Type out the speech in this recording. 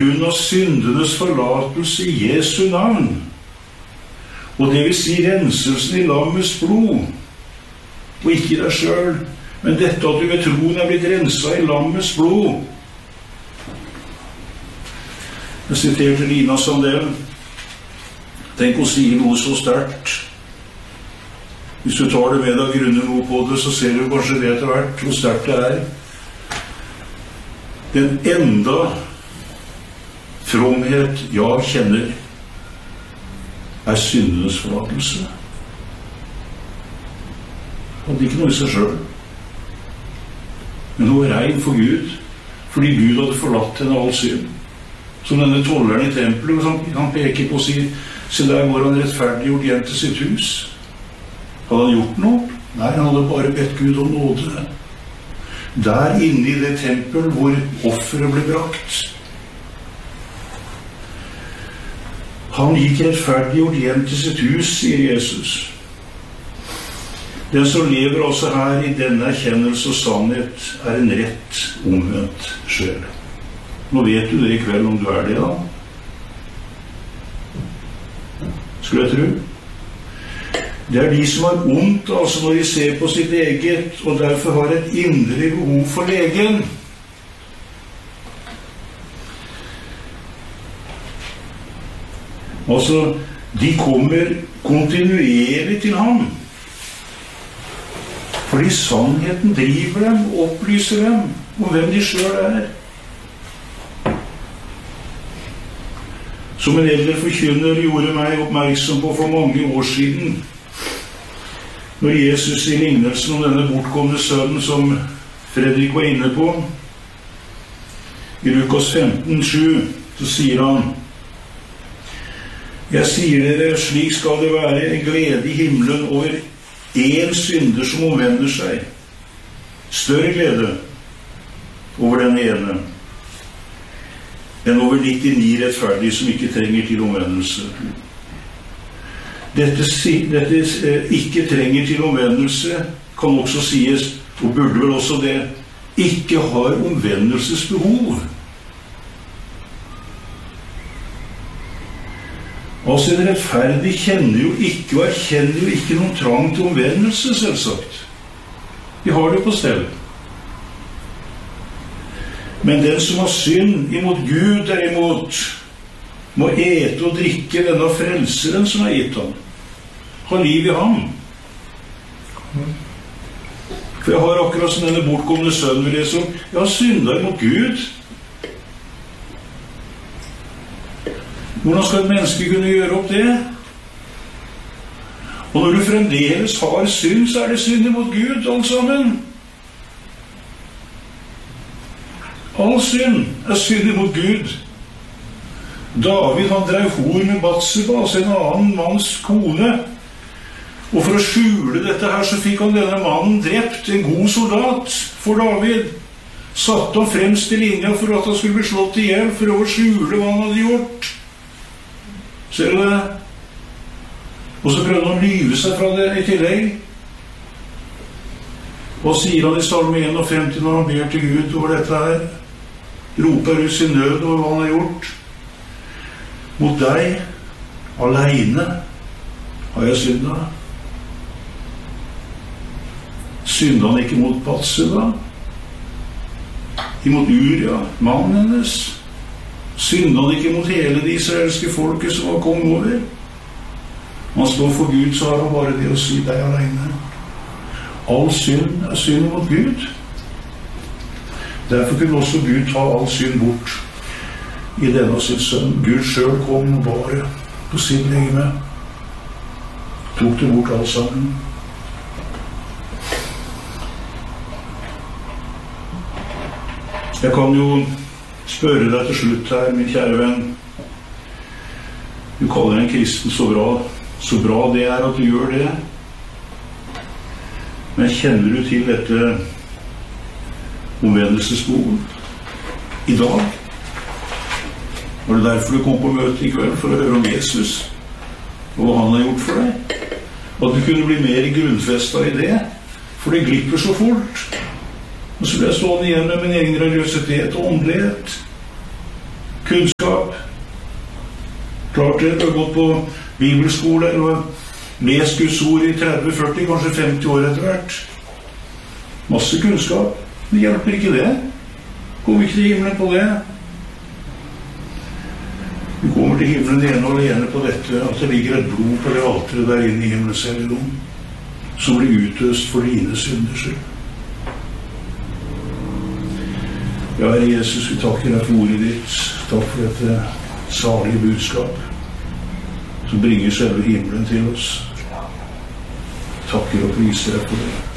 grunn av syndenes forlatelse i Jesu navn, og det vil si renselsen i lammets blod, og ikke deg selv, men dette at du ved troen er blitt renset i lammets blod. Jeg siterte Lina Sandell. Tenk å si noe så sterkt. Hvis du tar det med deg og grunner noe på det, så ser du kanskje det etter hvert hvor sterkt det er. Den enda fromhet jeg kjenner er syndenes forlatelse. Og det er ikke noe i seg selv. Men hun er rein for Gud, fordi Gud hadde forlatt henne all synd. Som denne tolleren i tempelet, han peker på og sier, så der var han rettferdiggjort hjem til sitt hus. Hadde han gjort noe? Nei, han hadde bare bedt Gud om nåde. Der inne i det tempel hvor offeret ble brakt. Han gikk rettferdiggjort hjem til sitt hus, sier Jesus. Den som lever også her i denne erkjennelse og sannhet er en rett omvendt sjel. Nå vet du det i kveld om du er det da. Skulle jeg tro. Det er de som har ondt, altså når de ser på sitt eget, og derfor har et indre behov for legen. Altså, de kommer kontinuerlig til ham. Fordi sannheten driver dem og opplyser dem om hvem de selv er. Som en eldre forkynner gjorde meg oppmerksom på for mange år siden, når Jesus i lignelsen om denne bortkomne sønnen som Fredrik var inne på, i Lukas 15:7, så sier han, jeg sier dere, slik skal det være en glede i himmelen over en synder som omvender seg. Større glede over den ene enn over 99 rettferdige som ikke trenger til omvendelse. Dette ikke trenger til omvendelse kan også sies, og burde vel også det, ikke har omvendelsesbehov. Altså en rettferdig kjenner jo ikke og erkjenner jo ikke noen trang til omvendelse, selvsagt. Vi har det på stedet. Men den som har synd imot Gud derimot, må ete og drikke denne frelseren som er gitt ham. Ha liv i ham. For jeg har akkurat som denne bortkomne sønnen vil lese om, jeg har syndet imot Gud. Hvordan skal et menneske kunne gjøre opp det? Og når du fremdeles har synd, så er det synd imot Gud, alt sammen. All synd er synd imot Gud. David, han drev hor med Batseba, altså en annen manns kone. Og for å skjule dette her, så fikk han denne mannen drept, en god soldat for David. Satt han fremst i linja for at han skulle bli slått ihjel, for å skjule hva han hadde gjort. Ser du det? Og så prøvde han å lyve seg fra det i tillegg. Hva sier han i Salme 51 når han ber til Gud over dette her? Roper ut sin nød over hva han har gjort. Mot deg, alene, har jeg syndet. Syndet han ikke mot Batseba? Imot Uria, mannen hennes? Syndet han ikke mot hele de israelske folket som var kommet over? Man står for Gud, så har han bare det å si deg alene. All synd er synd mot Gud. Derfor kunne også Gud ta all synd bort i denne sitt sønn. Gud selv kom og bare på sin legeme. Tok det bort alt sammen. Jeg kan jo spørre deg til slutt her, min kjære venn. Du kaller en kristen så bra. Så bra det er at du gjør det. Men kjenner du til dette omvendelsesbehovet i dag? Var det derfor du kom på møte i kveld, for å høre om Jesus og hva han har gjort for deg? At du kunne bli mer grunnfestet i det, for det glipper så fort. Og så ble jeg stående igjen med min egen religiøsitet og åndelighet. kunnskap. Klart det, du har gått på bibelskoler og lest Guds ord i 30, 40, kanskje 50 år etter hvert. Masse kunnskap. Det hjelper ikke det. Kommer ikke til himmelen på det. Du kommer til himmelen ene og alene på dette, at det ligger et blod på det alteret der inne i himmelens helligdom, som blir utøst for dine synders skyld. Ja, Herre Jesus, vi takker deg for ordet ditt. Takk for dette salige budskap som bringer selve himmelen til oss. Takker og priser deg for det.